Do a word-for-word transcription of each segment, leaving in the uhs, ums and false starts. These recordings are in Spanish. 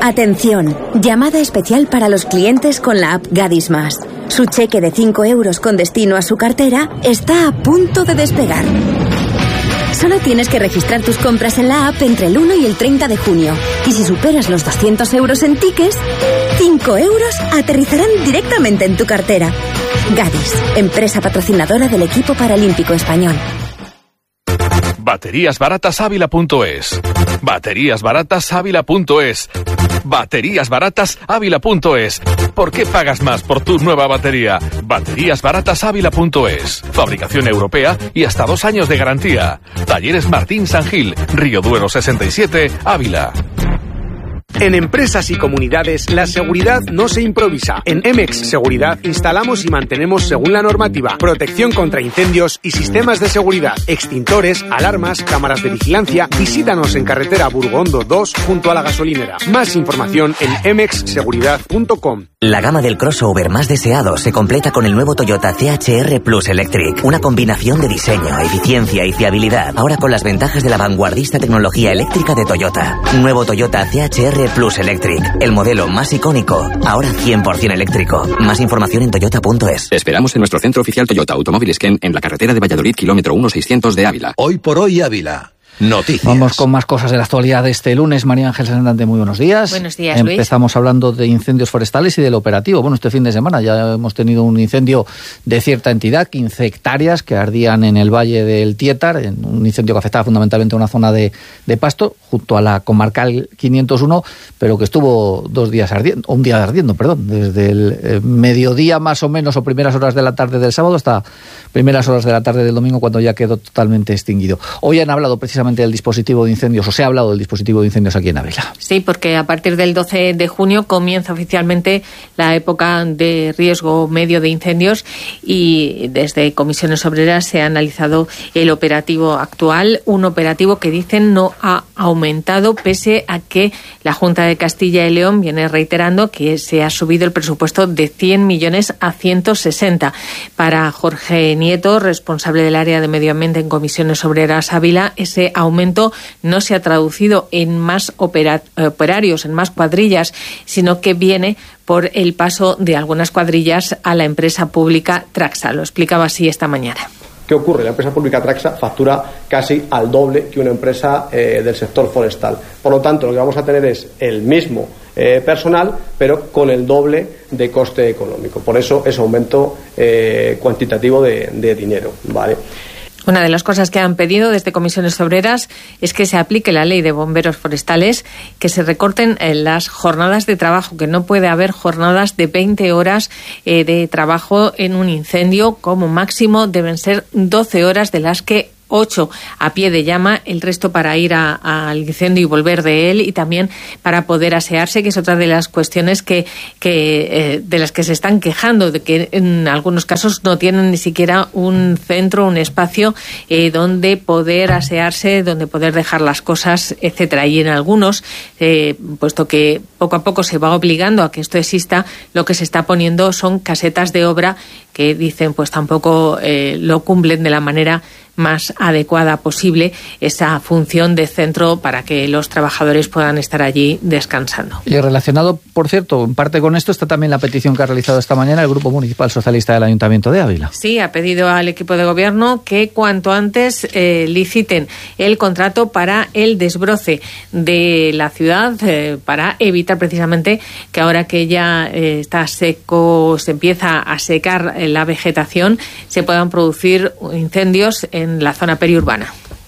Atención, llamada especial para los clientes con la app Gadis Más. Su cheque de cinco euros con destino a su cartera está a punto de despegar. Solo tienes que registrar tus compras en la app entre el uno y el treinta de junio. Y si superas los doscientos euros en tickets, cinco euros aterrizarán directamente en tu cartera. Gadis, empresa patrocinadora del equipo paralímpico español. Baterías Baratas Ávila punto es. Baterías Baratas Ávila punto es. Baterías Baratas Ávila punto es. ¿Por qué pagas más por tu nueva batería? Baterías Baratas Ávila punto es. Fabricación europea y hasta dos años de garantía. Talleres Martín San Gil, Río Duero sesenta y siete, Ávila. En empresas y comunidades, la seguridad no se improvisa. En Emex Seguridad instalamos y mantenemos según la normativa protección contra incendios y sistemas de seguridad, extintores, alarmas, cámaras de vigilancia. Visítanos en carretera Burgondo dos junto a la gasolinera. Más información en emex seguridad punto com. La gama del crossover más deseado se completa con el nuevo Toyota C H R Plus Electric. Una combinación de diseño, eficiencia y fiabilidad. Ahora con las ventajas de la vanguardista tecnología eléctrica de Toyota. Nuevo Toyota C H R Plus Electric, el modelo más icónico, ahora cien por ciento eléctrico. Más información en toyota punto es. Esperamos en nuestro centro oficial Toyota Automóviles Ken en la carretera de Valladolid, kilómetro uno seiscientos de Ávila. Hoy por hoy Ávila. Noticias. Vamos con más cosas de la actualidad de este lunes. María Ángel Sanandante, muy buenos días. Buenos días, Luis. Empezamos hablando de incendios forestales y del operativo. Bueno, este fin de semana ya hemos tenido un incendio de cierta entidad, quince hectáreas que ardían en el Valle del Tietar, en un incendio que afectaba fundamentalmente a una zona de, de pasto, junto a la comarcal quinientos uno, pero que estuvo dos días ardiendo, un día ardiendo, perdón, desde el eh, mediodía más o menos o primeras horas de la tarde del sábado hasta primeras horas de la tarde del domingo, cuando ya quedó totalmente extinguido. Hoy han hablado precisamente del dispositivo de incendios, o se ha hablado del dispositivo de incendios aquí en Ávila. Sí, porque a partir del doce de junio comienza oficialmente la época de riesgo medio de incendios y desde Comisiones Obreras se ha analizado el operativo actual, un operativo que dicen no ha aumentado pese a que la Junta de Castilla y León viene reiterando que se ha subido el presupuesto de cien millones a ciento sesenta. Para Jorge Nieto, responsable del área de Medio Ambiente en Comisiones Obreras Ávila, ese aumento no se ha traducido en más opera- operarios, en más cuadrillas, sino que viene por el paso de algunas cuadrillas a la empresa pública Traxa. Lo explicaba así esta mañana. ¿Qué ocurre? La empresa pública Traxa factura casi al doble que una empresa eh, del sector forestal. Por lo tanto, lo que vamos a tener es el mismo eh, personal, pero con el doble de coste económico. Por eso, ese aumento eh, cuantitativo de, de dinero, ¿vale? Una de las cosas que han pedido desde Comisiones Obreras es que se aplique la ley de bomberos forestales, que se recorten las jornadas de trabajo, que no puede haber jornadas de veinte horas eh, de trabajo en un incendio, como máximo deben ser doce horas, de las que ocho a pie de llama, el resto para ir al incendio y volver de él, y también para poder asearse, que es otra de las cuestiones que, que eh, de las que se están quejando, de que en algunos casos no tienen ni siquiera un centro, un espacio eh, donde poder asearse, donde poder dejar las cosas, etcétera. Y en algunos, eh, puesto que poco a poco se va obligando a que esto exista, lo que se está poniendo son casetas de obra que dicen pues tampoco eh, lo cumplen de la manera más adecuada posible, esa función de centro para que los trabajadores puedan estar allí descansando. Y relacionado, por cierto, en parte con esto está también la petición que ha realizado esta mañana el Grupo Municipal Socialista del Ayuntamiento de Ávila. Sí, ha pedido al equipo de gobierno que cuanto antes eh, liciten el contrato para el desbroce de la ciudad, eh, para evitar precisamente que ahora que ya eh, está seco, se empieza a secar la vegetación, se puedan producir incendios en la zona periurbana.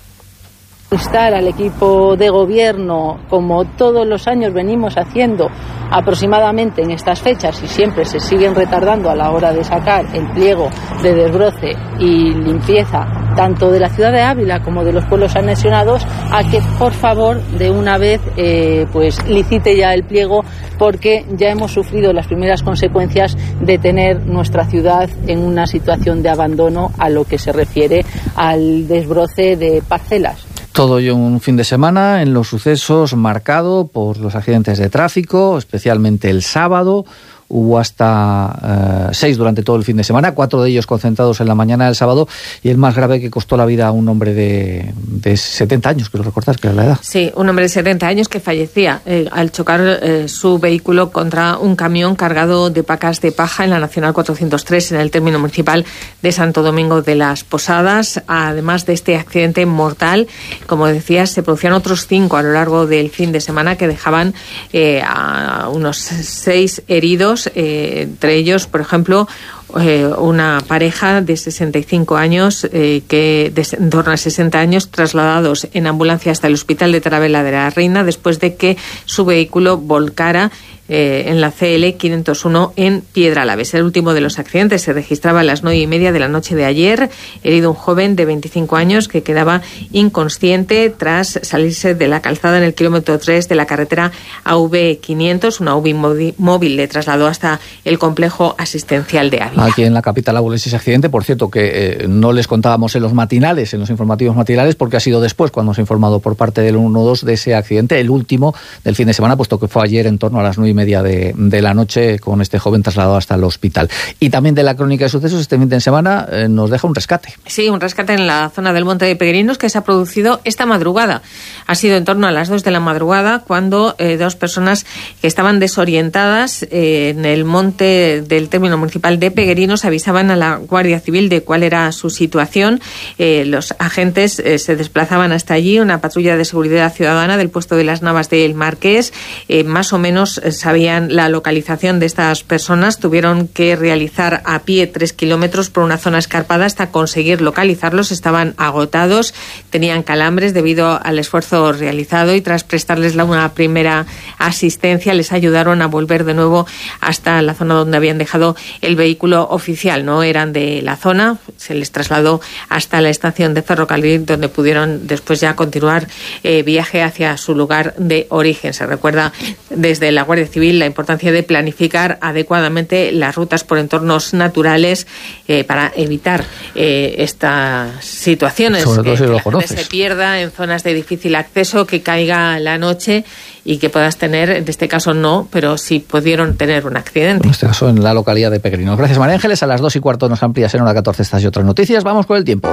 Instar al equipo de gobierno, como todos los años venimos haciendo aproximadamente en estas fechas y siempre se siguen retardando a la hora de sacar el pliego de desbroce y limpieza tanto de la ciudad de Ávila como de los pueblos anexionados, a que por favor de una vez eh, pues licite ya el pliego, porque ya hemos sufrido las primeras consecuencias de tener nuestra ciudad en una situación de abandono a lo que se refiere al desbroce de parcelas. Todo ello un fin de semana en los sucesos marcado por los accidentes de tráfico, especialmente el sábado, hubo hasta eh, seis durante todo el fin de semana, cuatro de ellos concentrados en la mañana del sábado, y el más grave que costó la vida a un hombre de, de setenta años, creo recordar que era la edad. Sí, un hombre de setenta años que fallecía eh, al chocar eh, su vehículo contra un camión cargado de pacas de paja en la Nacional cuatrocientos tres en el término municipal de Santo Domingo de las Posadas. Además de este accidente mortal, como decías, se producían otros cinco a lo largo del fin de semana que dejaban eh, a unos seis heridos, eh, entre ellos, por ejemplo, Eh, una pareja de sesenta y cinco años, eh, que de en torno a sesenta años, trasladados en ambulancia hasta el Hospital de Taravella de la Reina después de que su vehículo volcara eh, en la C L quinientos uno en Piedralaves. El último de los accidentes se registraba a las nueve y media de la noche de ayer. Herido un joven de veinticinco años que quedaba inconsciente tras salirse de la calzada en el kilómetro tres de la carretera A V quinientos. Una U B I móvil le trasladó hasta el complejo asistencial de Ávila. Aquí en la capital abulense ese accidente, por cierto, que eh, no les contábamos en los matinales, en los informativos matinales, porque ha sido después cuando se ha informado por parte del uno dos de ese accidente, el último del fin de semana, puesto que fue ayer en torno a las nueve y media de, de la noche, con este joven trasladado hasta el hospital. Y también de la crónica de sucesos, este fin de semana eh, nos deja un rescate. Sí, un rescate en la zona del Monte de Peregrinos que se ha producido esta madrugada. Ha sido en torno a las dos de la madrugada cuando eh, dos personas que estaban desorientadas eh, en el monte del término municipal de Peregrinos avisaban a la Guardia Civil de cuál era su situación. Eh, los agentes eh, se desplazaban hasta allí, una patrulla de seguridad ciudadana del puesto de las Navas del Marqués, eh, más o menos eh, sabían la localización de estas personas. Tuvieron que realizar a pie tres kilómetros por una zona escarpada hasta conseguir localizarlos. Estaban agotados, tenían calambres debido al esfuerzo realizado y tras prestarles la, una primera asistencia les ayudaron a volver de nuevo hasta la zona donde habían dejado el vehículo oficial. No eran de la zona, se les trasladó hasta la estación de ferrocarril donde pudieron después ya continuar eh, viaje hacia su lugar de origen. Se recuerda desde la Guardia Civil la importancia de planificar adecuadamente las rutas por entornos naturales eh, para evitar eh, estas situaciones. Sobre todo eh, si que lo la conoces. gente se pierda en zonas de difícil acceso, que caiga la noche y que puedas tener, en este caso no, pero sí pudieron tener un accidente. En este caso en la localidad de Peregrinos. Gracias, María Ángeles. A las dos y cuarto nos amplías en hora catorce estas y otras noticias. Vamos con el tiempo,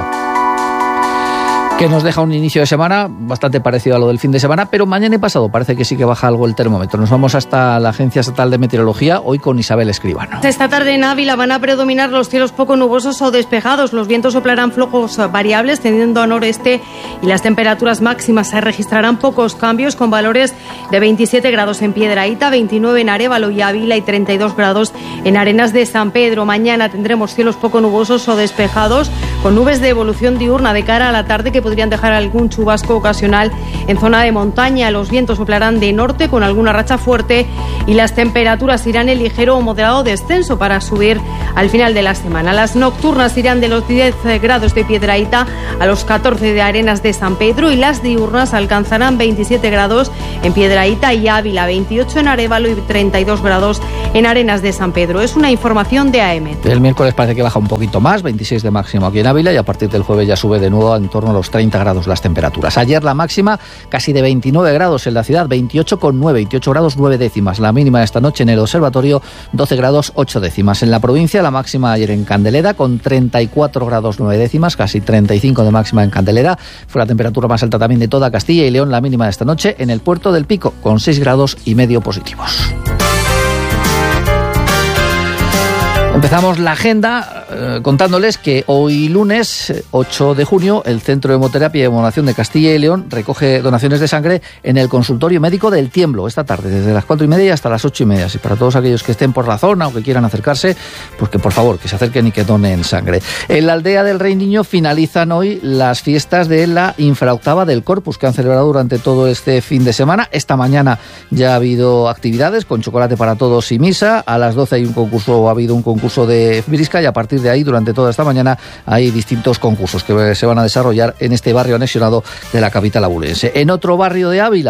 que nos deja un inicio de semana bastante parecido a lo del fin de semana, pero mañana y pasado parece que sí que baja algo el termómetro. Nos vamos hasta la Agencia Estatal de Meteorología, hoy con Isabel Escribano. Esta tarde en Ávila van a predominar los cielos poco nubosos o despejados. Los vientos soplarán flojos variables tendiendo a noreste y las temperaturas máximas se registrarán pocos cambios, con valores de veintisiete grados en Piedrahíta, veintinueve en Arévalo y Ávila y treinta y dos grados en Arenas de San Pedro. Mañana tendremos cielos poco nubosos o despejados, con nubes de evolución diurna de cara a la tarde que podrían dejar algún chubasco ocasional en zona de montaña. Los vientos soplarán de norte con alguna racha fuerte y las temperaturas irán en ligero o moderado descenso para subir al final de la semana. Las nocturnas irán de los diez grados de Piedrahíta a los catorce de Arenas de San Pedro y las diurnas alcanzarán veintisiete grados en Piedrahíta y Ávila, veintiocho en Arévalo y treinta y dos grados en Arenas de San Pedro. Es una información de A E M E T. El miércoles parece que baja un poquito más, veintiséis de máximo aquí en Ávila, y a partir del jueves ya sube de nuevo en torno a los treinta grados las temperaturas. Ayer la máxima casi de veintinueve grados en la ciudad, veintiocho coma nueve, veintiocho grados nueve décimas. La mínima de esta noche en el observatorio, doce grados ocho décimas. En la provincia la máxima ayer en Candelera con treinta y cuatro grados nueve décimas, casi treinta y cinco de máxima en Candelera. Fue la temperatura más alta también de toda Castilla y León. La mínima de esta noche en el Puerto del Pico con seis grados y medio positivos. Empezamos la agenda eh, contándoles que hoy lunes ocho de junio el Centro de Hemoterapia y Hemodonación de Castilla y León recoge donaciones de sangre en el consultorio médico del Tiemblo esta tarde, desde las cuatro y media hasta las ocho y media. Y para todos aquellos que estén por la zona o que quieran acercarse, pues que por favor que se acerquen y que donen sangre. En la aldea del Rey Niño finalizan hoy las fiestas de la infraoctava del Corpus, que han celebrado durante todo este fin de semana. Esta mañana ya ha habido actividades con chocolate para todos y misa. A las doce hay un concurso, ha habido un concurso concurso de brisca, y a partir de ahí durante toda esta mañana hay distintos concursos que se van a desarrollar en este barrio anexionado de la capital abulense. En otro barrio de Ávila,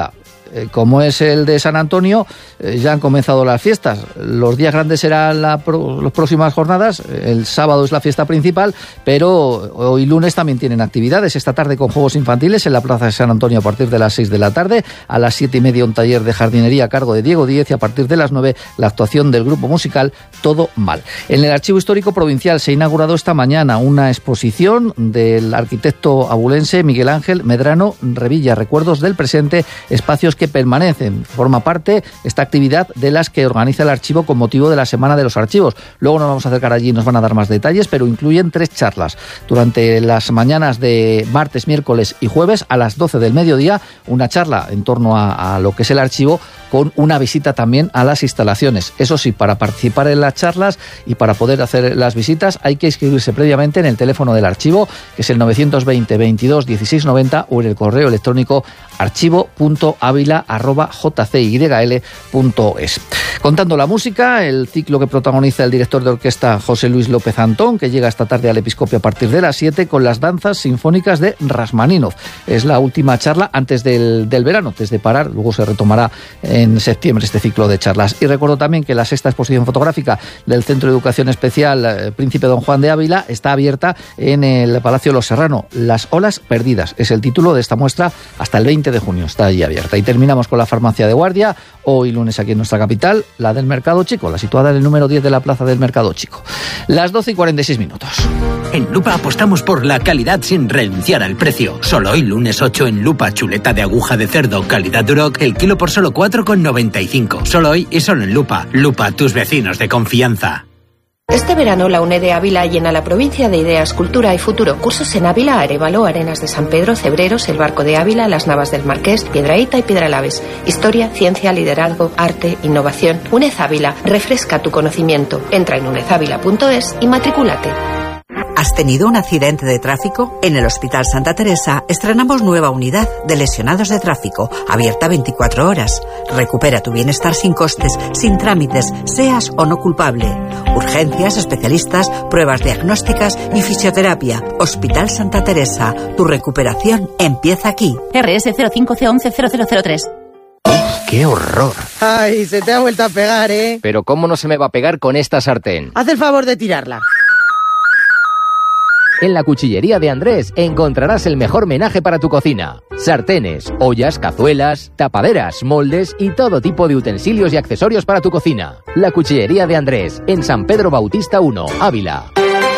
eh, como es el de San Antonio, eh, ya han comenzado las fiestas. Los días grandes serán la pro, las próximas jornadas. El sábado es la fiesta principal, pero hoy lunes también tienen actividades. Esta tarde con juegos infantiles en la Plaza de San Antonio a partir de las seis de la tarde. A las siete y media un taller de jardinería a cargo de Diego Díez y a partir de las nueve la actuación del grupo musical Todo Mal. En el Archivo Histórico Provincial se ha inaugurado esta mañana una exposición del arquitecto abulense Miguel Ángel Medrano Revilla, Recuerdos del Presente, espacios que permanecen. Forma parte esta actividad de las que organiza el archivo con motivo de la Semana de los Archivos. Luego nos vamos a acercar allí y nos van a dar más detalles, pero incluyen tres charlas. Durante las mañanas de martes, miércoles y jueves a las doce del mediodía, una charla en torno a, a lo que es el archivo, con una visita también a las instalaciones. Eso sí, para participar en las charlas y para poder hacer las visitas hay que inscribirse previamente en el teléfono del archivo, que es el novecientos veinte veintidós dieciséis noventa, o en el correo electrónico archivo punto avila arroba j c y l punto es. Contando la música, el ciclo que protagoniza el director de orquesta José Luis López Antón, que llega esta tarde al Episcopio a partir de las siete con las danzas sinfónicas de Rasmaninov. Es la última charla antes del, del verano, antes de parar. Luego se retomará en septiembre este ciclo de charlas. Y recuerdo también que la sexta exposición fotográfica del Centro de Educación Especial eh, Príncipe Don Juan de Ávila está abierta en el Palacio Los Serrano. Las olas perdidas es el título de esta muestra, hasta el veinte de junio está allí abierta. Y terminamos con la farmacia de guardia, hoy lunes aquí en nuestra capital, la del Mercado Chico, la situada en el número diez de la Plaza del Mercado Chico. Las doce y cuarenta y seis minutos. En Lupa apostamos por la calidad sin renunciar al precio. Solo hoy lunes ocho en Lupa, chuleta de aguja de cerdo, calidad Duroc, el kilo por solo cuatro con noventa y cinco. Solo hoy y solo en Lupa. Lupa, tus vecinos de confianza. Este verano la UNED de Ávila llena la provincia de ideas, cultura y futuro. Cursos en Ávila, Arévalo, Arenas de San Pedro, Cebreros, El Barco de Ávila, Las Navas del Marqués, Piedrahíta y Piedralaves. Historia, ciencia, liderazgo, arte, innovación. UNED Ávila, refresca tu conocimiento. Entra en uned avila punto es y matricúlate. ¿Has tenido un accidente de tráfico? En el Hospital Santa Teresa estrenamos nueva unidad de lesionados de tráfico, abierta veinticuatro horas. Recupera tu bienestar sin costes, sin trámites, seas o no culpable. Urgencias, especialistas, pruebas diagnósticas y fisioterapia. Hospital Santa Teresa, tu recuperación empieza aquí. R S cero cinco C once cero cero cero tres. ¡Qué horror! Ay, se te ha vuelto a pegar, ¿eh? Pero ¿cómo no se me va a pegar con esta sartén? Haz el favor de tirarla. En la cuchillería de Andrés encontrarás el mejor menaje para tu cocina. Sartenes, ollas, cazuelas, tapaderas, moldes y todo tipo de utensilios y accesorios para tu cocina. La cuchillería de Andrés, en San Pedro Bautista uno, Ávila.